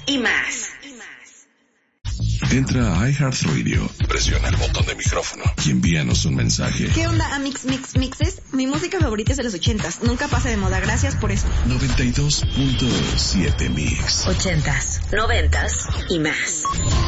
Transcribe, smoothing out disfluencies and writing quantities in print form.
y más. Entra a iHeartRadio, presiona el botón de micrófono y envíanos un mensaje. ¿Qué onda, Mixes? Mi música favorita es de los 80s. Nunca pasa de moda. Gracias por eso. 92.7 Mix. 80s, 90s y más.